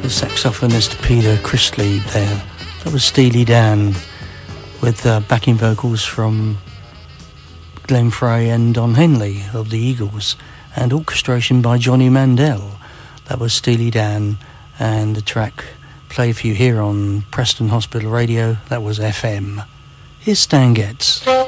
saxophonist Peter Chrisley there. That was Steely Dan with backing vocals from Glenn Frey and Don Henley of the Eagles and orchestration by Johnny Mandel. That was Steely Dan, and the track played for you here on Preston Hospital Radio, that was FM. Here's Stan Getz.